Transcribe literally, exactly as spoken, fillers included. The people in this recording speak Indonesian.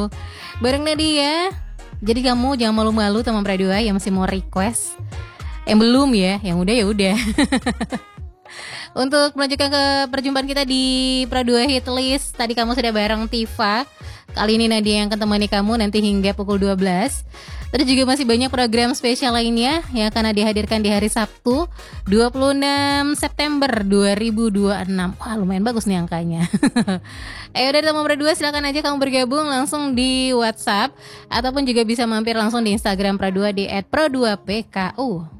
bareng Nadia. Jadi kamu jangan malu-malu teman Pradua yang masih mau request. Yang belum ya, yang udah ya udah. Untuk melanjutkan ke perjumpaan kita di Pradua Hit List, tadi kamu sudah bareng Tifa. Kali ini Nadia yang akan temani kamu nanti hingga pukul dua belas. Terus juga masih banyak program spesial lainnya yang akan Nadia hadirkan di hari Sabtu dua puluh enam September dua ribu dua puluh enam. Wah, lumayan bagus nih angkanya. Ayo dari teman Pradua, silakan aja kamu bergabung langsung di WhatsApp ataupun juga bisa mampir langsung di Instagram Pradua di et pro dua p k u.